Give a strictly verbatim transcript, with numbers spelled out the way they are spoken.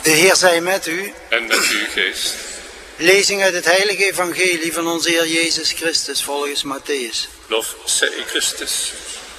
De Heer zij met u. En met uw geest. Lezing uit het heilige evangelie van onze Heer Jezus Christus volgens Matthäus. Lof zij Christus.